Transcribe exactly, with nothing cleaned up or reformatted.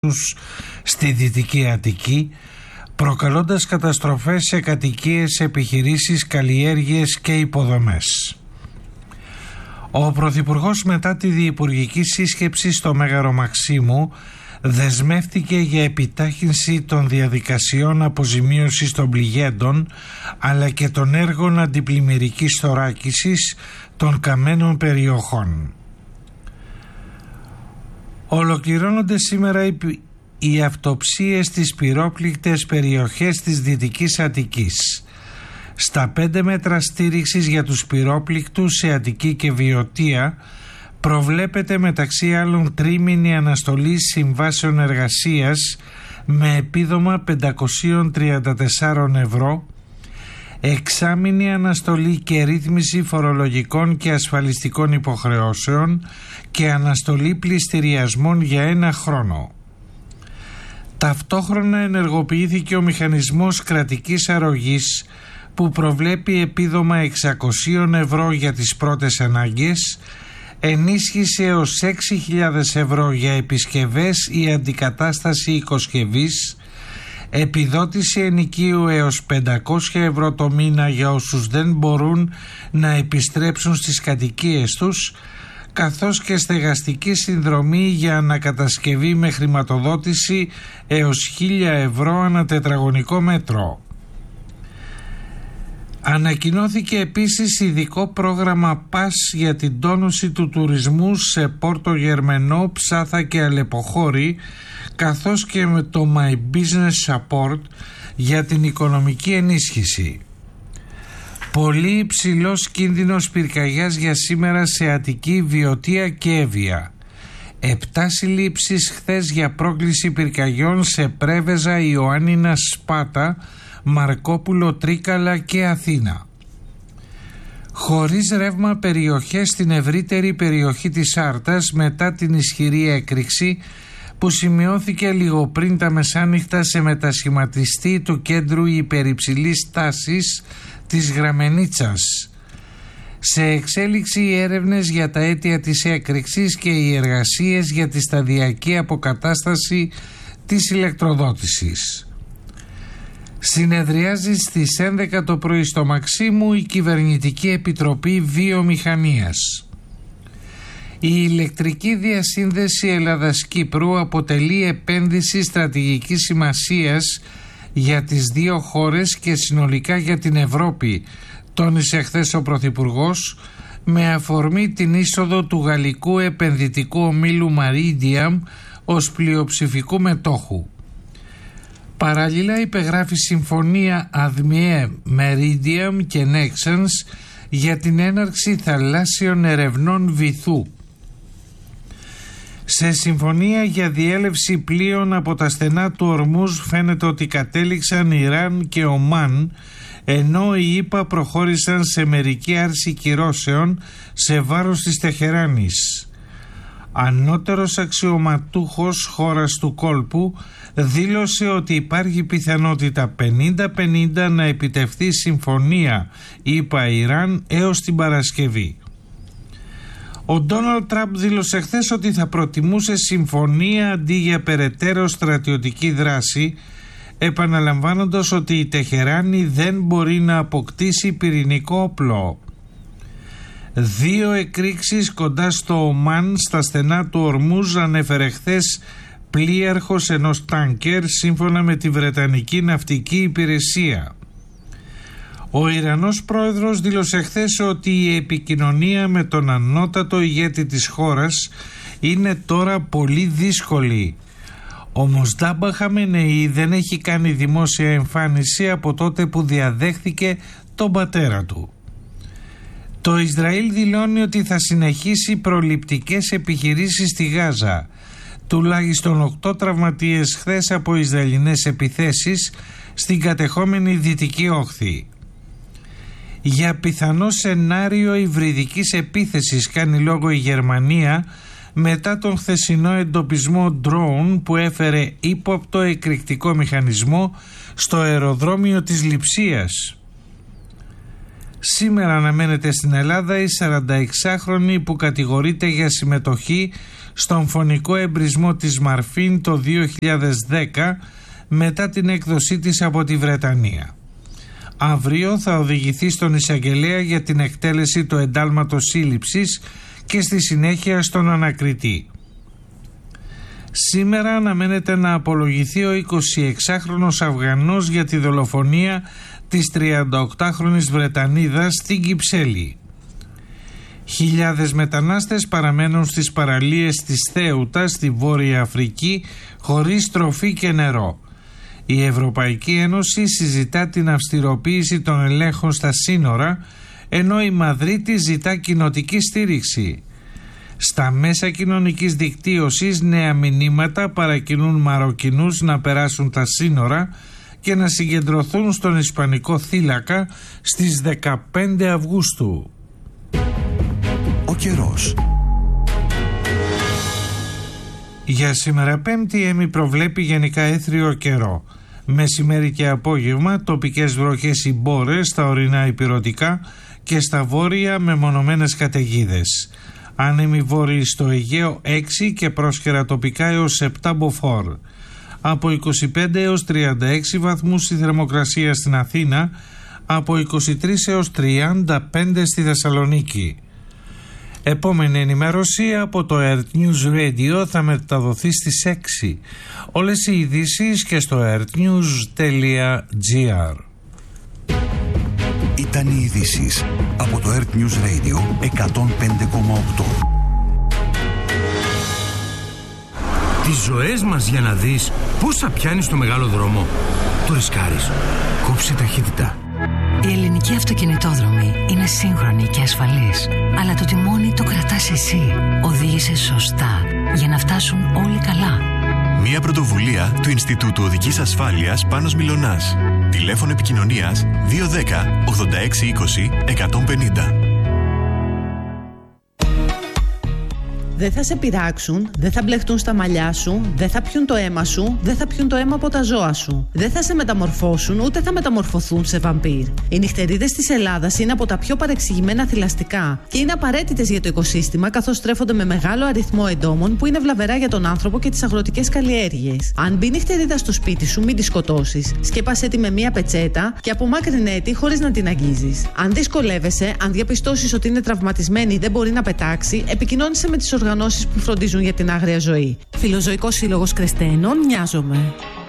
στη Δυτική Αττική, προκαλώντας καταστροφές σε κατοικίες, επιχειρήσεις, καλλιέργειες και υποδομές. Ο Πρωθυπουργός, μετά τη διυπουργική σύσκεψη στο Μέγαρο Μαξίμου, δεσμεύτηκε για επιτάχυνση των διαδικασιών αποζημίωσης των πληγέντων αλλά και των έργων αντιπλημμυρικής θωράκισης των καμένων περιοχών. Ολοκληρώνονται σήμερα οι, οι αυτοψίες στις πυρόπληκτες περιοχές της Δυτικής Αττικής. Στα πέντε μέτρα στήριξης για τους πυρόπληκτους σε Αττική και Βιωτία προβλέπεται μεταξύ άλλων τρίμηνη αναστολή συμβάσεων εργασίας με επίδομα πεντακόσια τριάντα τέσσερα ευρώ, εξάμηνη αναστολή και ρύθμιση φορολογικών και ασφαλιστικών υποχρεώσεων και αναστολή πληστηριασμών για ένα χρόνο. Ταυτόχρονα ενεργοποιήθηκε ο μηχανισμός κρατικής αρρωγής που προβλέπει επίδομα εξακόσια ευρώ για τις πρώτες ανάγκες, ενίσχυση έως έξι χιλιάδες ευρώ για επισκευές ή αντικατάσταση οικοσκευής, επιδότηση ενοικίου έως πεντακόσια ευρώ το μήνα για όσους δεν μπορούν να επιστρέψουν στις κατοικίες τους, καθώς και στεγαστική συνδρομή για ανακατασκευή με χρηματοδότηση έως χίλια ευρώ ανά τετραγωνικό μέτρο. Ανακοινώθηκε επίσης ειδικό πρόγραμμα ΠΑΣ για την τόνωση του τουρισμού σε Πόρτο Γερμενό, Ψάθα και Αλεποχώρη, καθώς και με το My Business Support για την οικονομική ενίσχυση. Πολύ υψηλός κίνδυνος πυρκαγιάς για σήμερα σε Αττική, Βιωτία και Εύβοια. Επτά συλλήψεις χθες για πρόκληση πυρκαγιών σε Πρέβεζα, Ιωάννινα, Σπάτα, Μαρκόπουλο, Τρίκαλα και Αθήνα. Χωρίς ρεύμα περιοχές στην ευρύτερη περιοχή της Άρτας μετά την ισχυρή έκρηξη που σημειώθηκε λίγο πριν τα μεσάνυχτα σε μετασχηματιστή του κέντρου υπερυψηλής τάσης της Γραμμενίτσας. Σε εξέλιξη οι έρευνες για τα αίτια της έκρηξης και οι εργασίες για τη σταδιακή αποκατάσταση της ηλεκτροδότησης. Συνεδριάζει στις έντεκα το πρωί στο Μαξίμου η Κυβερνητική Επιτροπή Βιομηχανίας. Η ηλεκτρική διασύνδεση Ελλάδας-Κύπρου αποτελεί επένδυση στρατηγικής σημασίας για τις δύο χώρες και συνολικά για την Ευρώπη, τόνισε χθες ο Πρωθυπουργός με αφορμή την είσοδο του γαλλικού επενδυτικού ομίλου Meridiam ως πλειοψηφικού μετόχου. Παράλληλα υπεγράφει συμφωνία ΑΔΜΙΕ, Meridiam και Nexans για την έναρξη θαλάσσιων ερευνών βυθού. Σε συμφωνία για διέλευση πλοίων από τα στενά του Ορμούζ φαίνεται ότι κατέληξαν Ιράν και Ομάν, ενώ οι ΗΠΑ προχώρησαν σε μερική άρση κυρώσεων σε βάρος της Τεχεράνης. Ανώτερος αξιωματούχος χώρας του κόλπου δήλωσε ότι υπάρχει πιθανότητα πενήντα πενήντα να επιτευχθεί συμφωνία ΗΠΑ-Ιράν έως την Παρασκευή. Ο Ντόναλντ Τραμπ δήλωσε χθες ότι θα προτιμούσε συμφωνία αντί για περαιτέρω στρατιωτική δράση, επαναλαμβάνοντας ότι η Τεχεράνη δεν μπορεί να αποκτήσει πυρηνικό όπλο. Δύο εκρήξεις κοντά στο Ομάν στα στενά του Ορμούζ ανέφερε χθες πλοίαρχος ενός τάνκερ σύμφωνα με τη Βρετανική Ναυτική Υπηρεσία. Ο Ιρανός πρόεδρος δήλωσε χθες ότι η επικοινωνία με τον ανώτατο ηγέτη της χώρας είναι τώρα πολύ δύσκολη. Ο Μοστάμπα Χαμενεή δεν έχει κάνει δημόσια εμφάνιση από τότε που διαδέχθηκε τον πατέρα του. Το Ισραήλ δηλώνει ότι θα συνεχίσει προληπτικές επιχειρήσεις στη Γάζα. Τουλάχιστον οκτώ τραυματίες χθες από Ισραηλινές επιθέσεις στην κατεχόμενη Δυτική Όχθη. Για πιθανό σενάριο υβριδικής επίθεσης κάνει λόγο η Γερμανία μετά τον χθεσινό εντοπισμό ντρόουν που έφερε ύποπτο εκρηκτικό μηχανισμό στο αεροδρόμιο της Λειψίας. Σήμερα αναμένεται στην Ελλάδα η σαρανταεξάχρονη που κατηγορείται για συμμετοχή στον φωνικό εμπρισμό της Μαρφίν το δύο χιλιάδες δέκα μετά την έκδοσή της από τη Βρετανία. Αύριο θα οδηγηθεί στον εισαγγελέα για την εκτέλεση του εντάλματος σύλληψης και στη συνέχεια στον ανακριτή. Σήμερα αναμένεται να απολογηθεί ο εικοσιεξάχρονος Αφγανός για τη δολοφονία της τριανταοκτάχρονης Βρετανίδας στην Κυψέλη. Χιλιάδες μετανάστες παραμένουν στις παραλίες της Θέουτα στη Βόρεια Αφρική χωρίς τροφή και νερό. Η Ευρωπαϊκή Ένωση συζητά την αυστηροποίηση των ελέγχων στα σύνορα, ενώ η Μαδρίτη ζητά κοινοτική στήριξη. Στα μέσα κοινωνικής δικτύωσης νέα μηνύματα παρακινούν Μαροκινούς να περάσουν τα σύνορα και να συγκεντρωθούν στον Ισπανικό θύλακα στις δεκαπέντε Αυγούστου. Ο καιρός. Για σήμερα Πέμπτη η Έμι προβλέπει γενικά έθριο καιρό. Μεσημέρι και απόγευμα τοπικές βροχές ή μπόρες στα ορεινά ηπειρωτικά και στα βόρεια με μονομένες καταιγίδες. Άνεμοι βόρειοι στο Αιγαίο έξι και πρόσχερα τοπικά έως επτά μποφόρ. Από είκοσι πέντε έως τριάντα έξι βαθμούς η θερμοκρασία στην Αθήνα, από είκοσι τρεις έως τριάντα πέντε στη Θεσσαλονίκη. Επόμενη ενημέρωση από το Earth News Radio θα μεταδοθεί στις έξι. Όλες οι ειδήσεις και στο earthnews τελεία gr. Ήταν οι ειδήσεις από το Earth News Radio εκατόν πέντε κόμμα οκτώ. Τις ζωές μας για να δεις πόσα πιάνει στο μεγάλο δρόμο. Το ρισκάρεις. Κόψε ταχύτητα. Η ελληνική αυτοκινητόδρομη είναι σύγχρονη και ασφαλής, αλλά το τιμόνι το κρατάς εσύ. Οδήγησε σωστά για να φτάσουν όλοι καλά. Μια πρωτοβουλία του Ινστιτούτου Οδικής Ασφάλειας Πάνος Μιλωνάς. Τηλέφωνο επικοινωνίας δύο ένα μηδέν ογδόντα έξι είκοσι εκατόν πενήντα. Δεν θα σε πειράξουν, δεν θα μπλεχτούν στα μαλλιά σου, δεν θα πιούν το αίμα σου, δεν θα πιούν το αίμα από τα ζώα σου. Δεν θα σε μεταμορφώσουν, ούτε θα μεταμορφωθούν σε βαμπύρ. Οι νυχτερίδες της Ελλάδας είναι από τα πιο παρεξηγημένα θηλαστικά και είναι απαραίτητες για το οικοσύστημα, καθώς στρέφονται με μεγάλο αριθμό εντόμων που είναι βλαβερά για τον άνθρωπο και τις αγροτικές καλλιέργειες. Αν μπει νυχτερίδα στο σπίτι σου, μην τη σκοτώσεις. Σκέπασέ τη με μία πετσέτα και απομάκρυνέ τη χωρίς να την αγγίζεις. Αν δυσκολεύεσαι, αν διαπιστώσεις ότι είναι τραυματισμένη ή δεν μπορεί να πετάξει, επικοινώνησε με τις οργανώσεις που φροντίζουν για την άγρια ζωή. Φιλοζωικός Σύλλογος Κρεσταίνων, Μοιάζομαι.